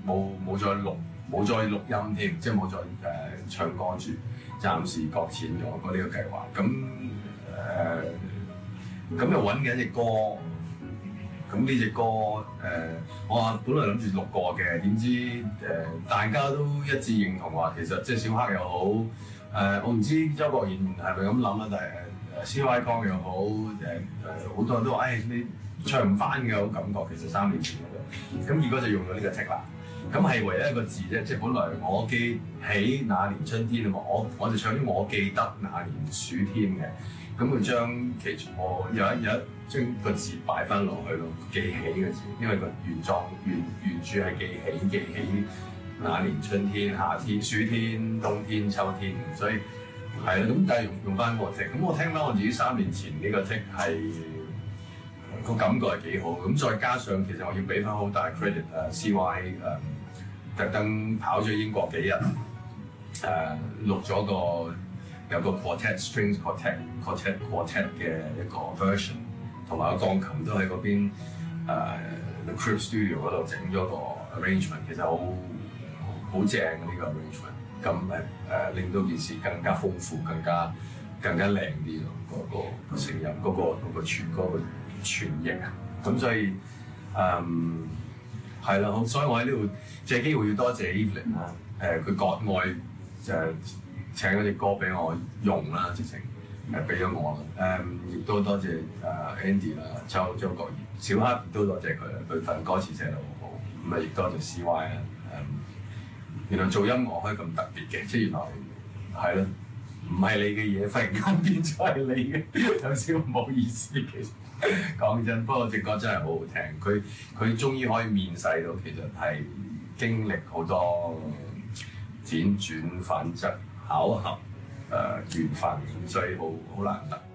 冇再錄音添，即係冇再唱歌住，暫時擱淺咗個呢個計劃。咁又揾緊隻歌，咁呢隻歌我本來諗住錄過嘅，點知大家都一致認同話，其實即係小黑又好，我唔知周國賢係咪咁諗啦，但係CY Kong 又好，好多人都話，你唱唔翻嘅好感覺，其實3年前嗰度，咁結果就用咗呢個 take 啦。咁係唯一一個字啫，即係本來我記起那年春天啊嘛，我就唱咗我記得那年暑天嘅，咁佢將我有一將個字擺翻落去咯，記起嘅字，因為個原著係記起那年春天、夏天、暑天、冬天、秋天，所以係啦，咁但係用翻個 take，咁我聽翻我自己3年前呢個 take 係個感覺係幾好，咁再加上其實我要俾翻好大 credit CY 特登跑咗英國幾日，錄咗有個 quartet strings quartet 嘅一個 version， 同埋個鋼琴都喺嗰邊The Crib Studio 嗰度整咗個 arrangement， 其實好正嘅呢個 arrangement， 咁令到件事更加豐富，更加靚啲咯，個聲音嗰個傳譯啊，咁所以係啦，所以我喺呢度借機會要多謝 Evelyn 啦，佢割愛請咗隻歌俾我用啦，直情俾咗我啦，亦都多謝Andy 啦，周國賢，小黑亦都多謝佢啦，佢份歌詞寫得好好，咁啊亦多謝 CY 啦，原來做音樂可以咁特別嘅，即係原來係咯，唔係你嘅嘢，忽然間變咗係你嘅，有少唔好意思其實。講真，不過隻歌真係好好聽，佢終於可以面世到，其實係經歷好多輾轉反側、巧合、緣分，所以好難得。